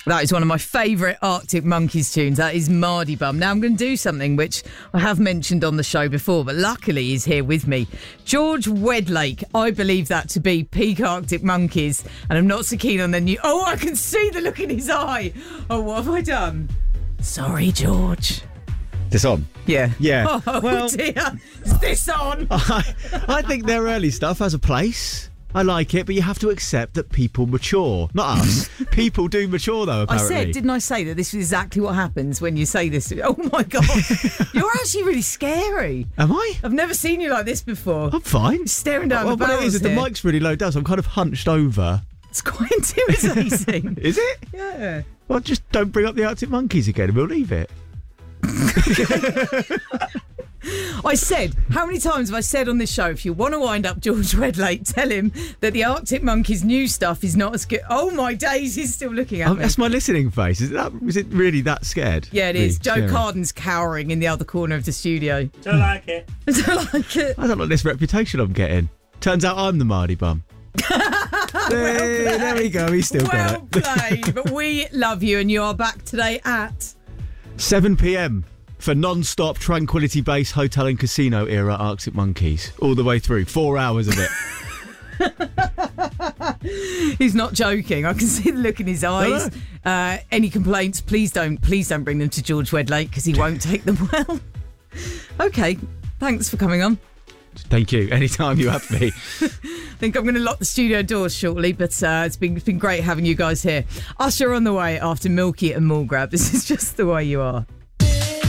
That is one of my favourite Arctic Monkeys tunes. That is Mardy Bum. Now I'm going to do something which I have mentioned on the show before, but luckily he's here with me. George Wedlake. I believe that to be peak Arctic Monkeys, and I'm not so keen on the new... Oh, I can see the look in his eye. Oh, what have I done? Sorry, George. This on? Yeah. Yeah. Oh, well, dear. Is this on? I think their early stuff has a place. I like it, but you have to accept that people mature. Not us. People do mature, though, apparently. Didn't I say that this is exactly what happens when you say this? Oh, my God. You're actually really scary. Am I? I've never seen you like this before. I'm fine. Staring down the barrels. What it is, here. the mic's really low down, so I'm kind of hunched over. It's quite intimidating. Is it? Yeah. Well, just don't bring up the Arctic Monkeys again and we'll leave it. I said, how many times have I said on this show, if you want to wind up George Wedlake, tell him that the Arctic Monkeys' new stuff is not as good. Oh my days, he's still looking at me. That's my listening face. Is it really that scared? Yeah, it is. Joe Carden's cowering in the other corner of the studio. Don't like it. Don't like it. I don't like this reputation I'm getting. Turns out I'm the Mardy Bum. There we go, he's still got it. Well played. But we love you, and you are back today at 7 p.m. for non-stop Tranquility Base Hotel and Casino era Arctic Monkeys. All the way through. 4 hours of it. He's not joking. I can see the look in his eyes. Any complaints, please don't bring them to George Wedlake, because he won't take them well. Okay, thanks for coming on. Thank you. Anytime you have me. I think I'm going to lock the studio doors shortly, but it's been great having you guys here. Usher on the way after Milky and Mulgrab. This is Just the Way You Are.